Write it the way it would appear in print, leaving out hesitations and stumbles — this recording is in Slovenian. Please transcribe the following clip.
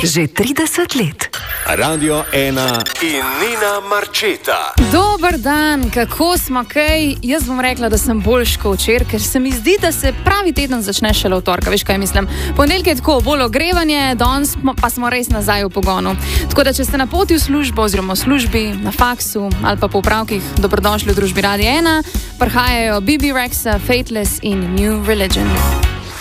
Že 30 let. Radio 1 in Nina Marčeta. Dober dan, kako smo kaj? Jaz bom rekla, da sem boljš kot včeraj, ker se mi zdi, da se pravi teden začne šele v torek. Veš kaj mislim? Ponedeljek je tako bolj ogrevanje, danes pa smo res nazaj v pogonu. Tako da, če ste na poti v službo oziroma v službi, na faksu ali pa po opravkih, dobrodošli v družbi Radio 1. Prihajajo BB Rexa, Fateless in New Religion.